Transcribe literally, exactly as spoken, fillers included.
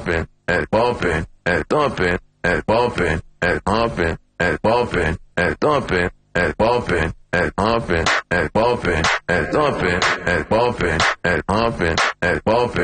thumping, and bumping, and thumping, and bumping, and humping, and bumping, and thumping, and bumping, and humping, and bumping, and thumping, and bumping, and humping, and bumping.